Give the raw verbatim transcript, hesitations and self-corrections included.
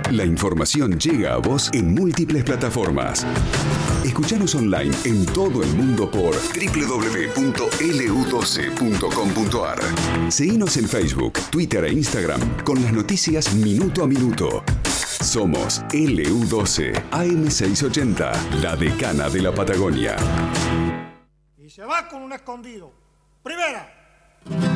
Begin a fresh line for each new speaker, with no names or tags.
La información llega a vos en múltiples plataformas. Escuchanos online en todo el mundo por doble u doble u doble u punto ele u doce punto com punto a r. Seguinos en Facebook, Twitter e Instagram con las noticias minuto a minuto. Somos ele u doce, A M seiscientos ochenta, la decana de la Patagonia.
Y se va con un escondido. Primera.